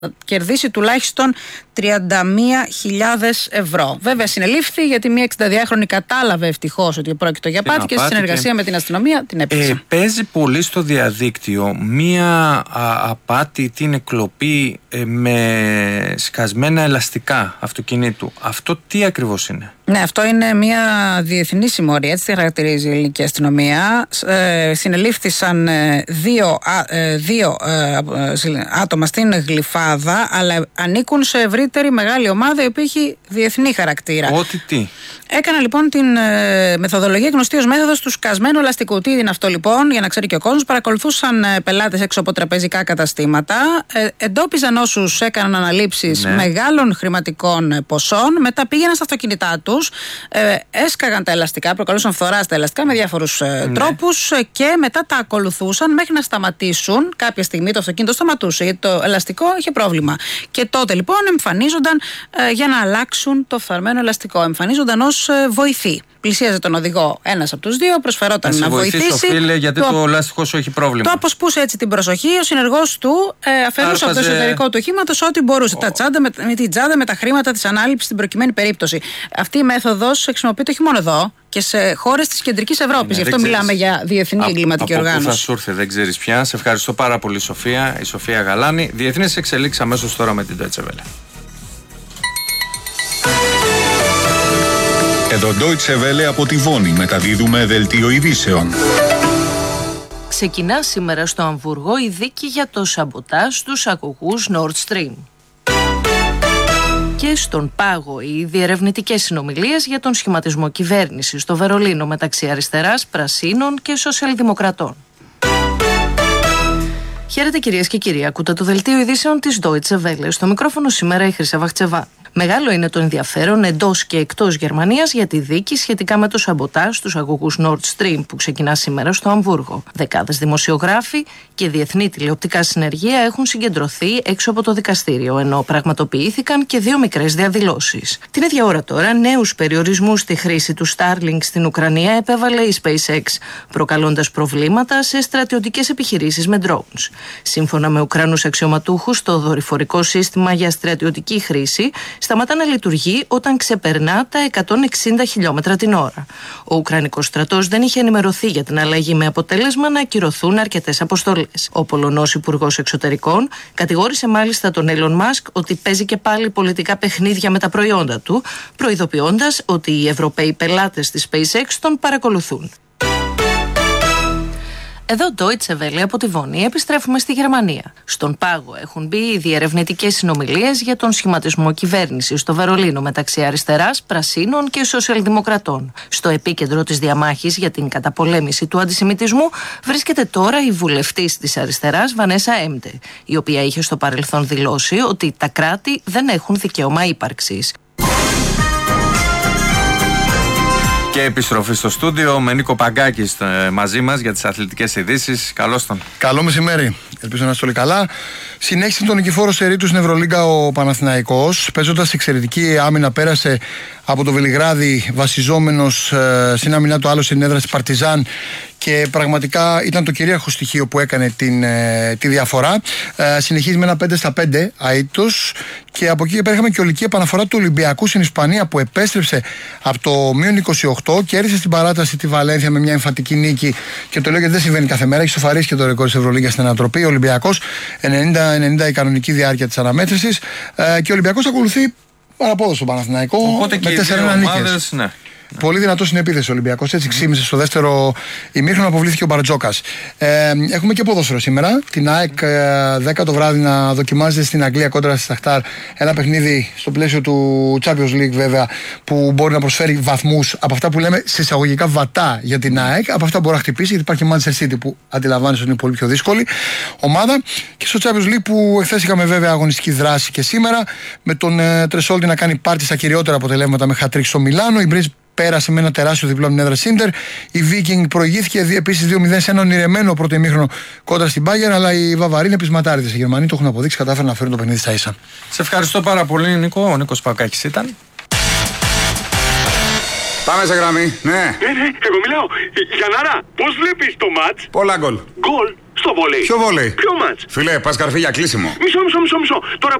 κερδίσει τουλάχιστον 31.000 ευρώ. Βέβαια, συνελήφθη γιατί μια 62χρονη κατάλαβε ευτυχώς ότι πρόκειται για απάτη και στη συνεργασία με την αστυνομία την έπαιξε. Παίζει πολύ στο διαδίκτυο μια απάτη, την εκλοπή με σκασμένα ελαστικά αυτοκινήτου. Αυτό τι ακριβώς είναι? Ναι, αυτό είναι μια διεθνή συμμορία, έτσι τη χαρακτηρίζει η ελληνική αστυνομία. Συνελήφθησαν δύο άτομα στην Γλυφάδα, αλλά ανήκουν σε ευρύτερη μεγάλη ομάδα η οποία έχει διεθνή χαρακτήρα. Ό,τι τι. Έκανα λοιπόν την μεθοδολογία γνωστή ως μέθοδος του σκασμένου ελαστικού. Τι είναι αυτό λοιπόν, για να ξέρει και ο κόσμος? Παρακολουθούσαν πελάτες έξω από τραπεζικά καταστήματα, εντόπιζαν όσους έκαναν αναλήψεις μεγάλων χρηματικών ποσών, μετά πήγαιναν στα αυτοκίνητά τους, έσκαγαν τα ελαστικά, προκαλούσαν φθορά στα ελαστικά με διάφορους τρόπους και μετά τα ακολουθούσαν μέχρι να σταματήσουν. Κάποια στιγμή το αυτοκίνητο σταματούσε γιατί το ελαστικό είχε πρόβλημα. Και τότε λοιπόν εμφανίζονταν για να αλλάξουν το φθαρμένο ελαστικό. Εμφανίζονταν ως βοηθοί. Πλησίαζε τον οδηγό ένας από τους δύο, προσφερόταν να βοηθήσει. Φίλε, γιατί το ελαστικό σου έχει πρόβλημα. Το αποσπούσε έτσι την προσοχή. Ο συνεργός του αφαιρούσε από το εσωτερικό του οχήματος ό,τι μπορούσε. Τα τσάντα, με την τσάντα, με τα χρήματα της ανάληψης στην προκειμένη περίπτωση. Αυτή η μέθοδος χρησιμοποιείται όχι μόνο εδώ και σε χώρες της κεντρικής Ευρώπης. Γι' αυτό μιλάμε για διεθνή εγκληματική οργάνωση. Πού θα σου έρθει, δεν ξέρεις πια. Σε ευχαριστώ πάρα πολύ, Σοφία. Η Σοφία Γαλάνη. Διεθνείς εξελίξεις αμέσως τώρα με την Deutsche Welle. Εδώ Deutsche Welle από τη Βόνη μεταδίδουμε δελτίο ειδήσεων. Ξεκινά σήμερα στο Αμβούργο η δίκη για το σαμποτάζ στους αγωγούς Nord Stream. Και στον Πάγο οι διερευνητικές συνομιλίες για τον σχηματισμό κυβέρνησης στο Βερολίνο μεταξύ αριστεράς, πρασίνων και σοσιαλδημοκρατών. Χαίρετε κυρίες και κύριοι, ακούτε το δελτίο ειδήσεων της Deutsche Welle. Στο μικρόφωνο σήμερα η Χρυσά Βαχτσεβά. Μεγάλο είναι το ενδιαφέρον εντός και εκτός Γερμανίας για τη δίκη σχετικά με το σαμποτάζ στους αγωγούς Nord Stream που ξεκινά σήμερα στο Αμβούργο. Δεκάδες δημοσιογράφοι και διεθνή τηλεοπτικά συνεργεία έχουν συγκεντρωθεί έξω από το δικαστήριο, ενώ πραγματοποιήθηκαν και δύο μικρές διαδηλώσεις. Την ίδια ώρα τώρα, νέους περιορισμούς στη χρήση του Starlink στην Ουκρανία επέβαλε η SpaceX, προκαλώντας προβλήματα σε στρατιωτικές επιχειρήσεις με drones. Σύμφωνα με Ουκρανούς αξιωματούχους, το δορυφορικό σύστημα για στρατιωτική χρήση σταματά να λειτουργεί όταν ξεπερνά τα 160 χιλιόμετρα την ώρα. Ο Ουκρανικός στρατός δεν είχε ενημερωθεί για την αλλαγή, με αποτέλεσμα να ακυρωθούν αρκετές αποστολές. Ο Πολωνός Υπουργός Εξωτερικών κατηγόρησε μάλιστα τον Elon Musk ότι παίζει και πάλι πολιτικά παιχνίδια με τα προϊόντα του, προειδοποιώντας ότι οι Ευρωπαίοι πελάτες της SpaceX τον παρακολουθούν. Εδώ Deutsche Welle από τη Βόνη. Επιστρέφουμε στη Γερμανία. Στον Πάγο έχουν μπει οι διερευνητικές συνομιλίες για τον σχηματισμό κυβέρνησης στο Βερολίνο μεταξύ αριστεράς, πρασίνων και σοσιαλδημοκρατών. Στο επίκεντρο της διαμάχης για την καταπολέμηση του αντισημιτισμού βρίσκεται τώρα η βουλευτής της αριστεράς Βανέσα Έμπτε, η οποία είχε στο παρελθόν δηλώσει ότι τα κράτη δεν έχουν δικαίωμα ύπαρξης. Και επιστροφή στο στούντιο με Νίκο Παγκάκη μαζί μας για τις αθλητικές ειδήσεις. Καλώς τον. Καλό μεσημέρι. Ελπίζω να είστε όλοι καλά. Συνέχισε τον νικηφόρο σερί του στην Ευρωλίγκα ο Παναθηναϊκός. Παίζοντας εξαιρετική άμυνα, πέρασε από το Βελιγράδι βασιζόμενος στην άμυνά του άλλο στην έδρα της Παρτιζάν. Και πραγματικά ήταν το κυρίαρχο στοιχείο που έκανε τη διαφορά. Συνεχίζει με ένα 5-5 αήττος. Και από εκεί πέρα είχαμε και ολική επαναφορά του Ολυμπιακού στην Ισπανία που επέστρεψε από το μείον 28 και έρισε στην παράταση τη Βαλένθια με μια εμφαντική νίκη. Και το λέω γιατί δεν συμβαίνει κάθε μέρα. Έχει σοφαρίσει και το ρεκόρ της Ευρωλίγκας στην ανατροπή. Ο Ολυμπιακός 90 η κανονική διάρκεια της αναμέτρησης. Και ο Ολυμπιακός ακολουθεί παραπόδο στον Παναθηναϊκό. Οπότε με 4-1 νίκες. Ναι. Πολύ δυνατό στην επίθεση ο Ολυμπιακός. Έτσι ξύμισε στο δεύτερο ημίχρονο, αποβλήθηκε ο Μπαρτζόκας. Έχουμε και ποδόσφαιρο σήμερα. Την ΑΕΚ 10 το βράδυ να δοκιμάζεται στην Αγγλία κόντρα στη Σαχτάρ. Ένα παιχνίδι στο πλαίσιο του Champions League, βέβαια, που μπορεί να προσφέρει βαθμούς από αυτά που λέμε σε εισαγωγικά βατά για την ΑΕΚ, από αυτά που μπορεί να χτυπήσει, γιατί υπάρχει Manchester City που αντιλαμβάνεσαι ότι είναι πολύ πιο δύσκολη ομάδα. Και στο Champions League που εχθές είχαμε βέβαια αγωνιστική δράση και σήμερα, με τον Τρεσόλτη να κάνει πάρτι στα κυριότερα αποτελέσματα με χατρίξ στο Μιλάνο. Η Μπρίζ πέρασε με ένα τεράστιο διπλό από την έδρα Σίντερ. Η Viking προηγήθηκε επίσης 2-0 σε ένα ονειρεμένο πρώτο ημίχρονο κόντρα στην Bayern. Αλλά οι Βαβαροί είναι πεισματάριδες. Οι Γερμανοί το έχουν αποδείξει, κατάφεραν να φέρουν το παιχνίδι στα ίσα. Σε ευχαριστώ πάρα πολύ, Νίκο. Ο Νίκος Παγκάκης ήταν. Πάμε σε γραμμή, ναι. Εγώ μιλάω. Γιαννάρα, πώς βλέπεις το μάτς? Πολλά γκολ. Γκολ. Στο βόλεϊ. Ποιο βόλεϊ? Ποιο μάτς? Φίλε, πας καρφί για κλείσιμο. Μισό. Τώρα